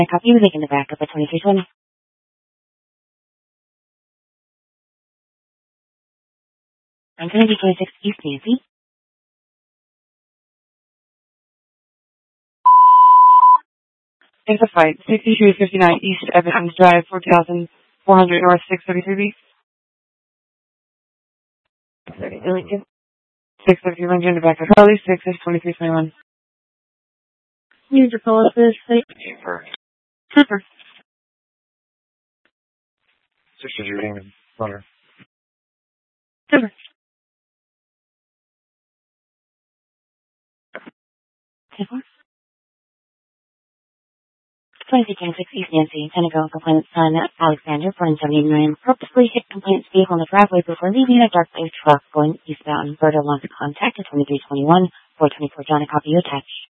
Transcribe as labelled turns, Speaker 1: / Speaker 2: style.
Speaker 1: I copy was making the backup at 2320. I'm going to be 26 East Nancy.
Speaker 2: It's a fight. 6259 East Evans Drive, 4400 North, 633B.
Speaker 1: 30
Speaker 2: 633 Lincoln, the back of Charlie, 6 is 2321.
Speaker 1: Need to pull up this thing.
Speaker 2: Super.
Speaker 3: 60 Lincoln, runner.
Speaker 1: Super. Super. 26 East Nancy, Senegal, complainant's son, Alexander, 479, purposely hit complainant's vehicle in the driveway before leaving a dark blue truck going eastbound. Berta wants contact at 2321, 424 John, a copy attached.